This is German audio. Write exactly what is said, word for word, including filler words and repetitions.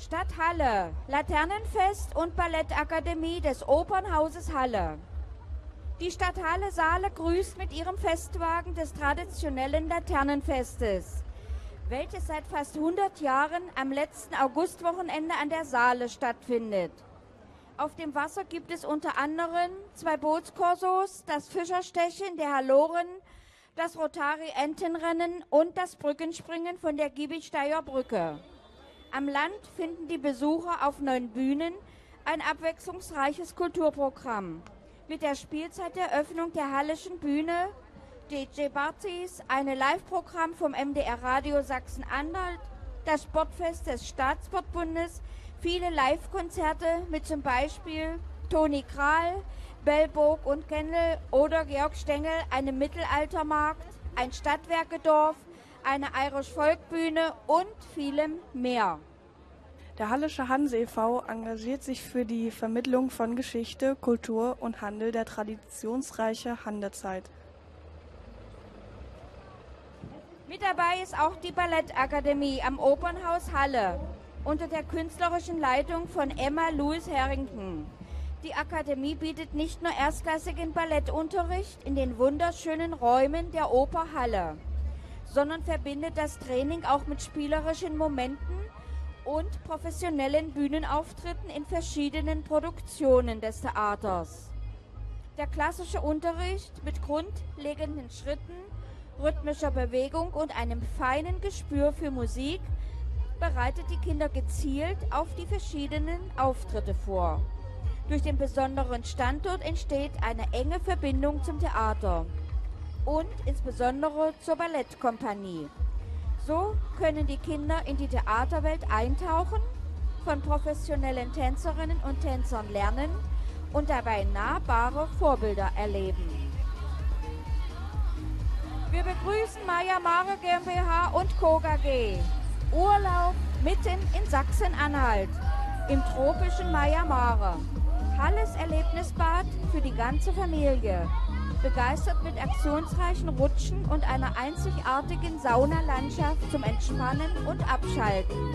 Stadt Halle, Laternenfest und Ballettakademie des Opernhauses Halle. Die Stadt Halle-Saale grüßt mit ihrem Festwagen des traditionellen Laternenfestes, welches seit fast hundert Jahren am letzten Augustwochenende an der Saale stattfindet. Auf dem Wasser gibt es unter anderem zwei Bootskorsos, das Fischerstechen der Halloren, das Rotari-Entenrennen und das Brückenspringen von der Giebelsteier Brücke. Am Land finden die Besucher auf neun Bühnen ein abwechslungsreiches Kulturprogramm. Mit der Spielzeiteröffnung der Halleschen Bühne, D J-Partys, eine Live-Programm vom M D R Radio Sachsen-Anhalt, das Sportfest des Staatssportbundes, viele Live-Konzerte mit zum Beispiel Toni Kral, Bellburg und Kendall oder Georg Stengel, einem Mittelaltermarkt, ein Stadtwerkedorf, eine Irish-Volkbühne und vielem mehr. Der Hallische Hanse e V engagiert sich für die Vermittlung von Geschichte, Kultur und Handel der traditionsreichen Handzeit. Mit dabei ist auch die Ballettakademie am Opernhaus Halle unter der künstlerischen Leitung von Emma Louis Harrington. Die Akademie bietet nicht nur erstklassigen Ballettunterricht in den wunderschönen Räumen der Oper Halle, sondern verbindet das Training auch mit spielerischen Momenten und professionellen Bühnenauftritten in verschiedenen Produktionen des Theaters. Der klassische Unterricht mit grundlegenden Schritten, rhythmischer Bewegung und einem feinen Gespür für Musik bereitet die Kinder gezielt auf die verschiedenen Auftritte vor. Durch den besonderen Standort entsteht eine enge Verbindung zum Theater und insbesondere zur Ballettkompanie. So können die Kinder in die Theaterwelt eintauchen, von professionellen Tänzerinnen und Tänzern lernen und dabei nahbare Vorbilder erleben. Wir begrüßen Maya Mare GmbH und Co. K G. Urlaub mitten in Sachsen-Anhalt, im tropischen Maya Mare. Halles Erlebnisbad für die ganze Familie. Begeistert mit aktionsreichen Rutschen und einer einzigartigen Saunalandschaft zum Entspannen und Abschalten.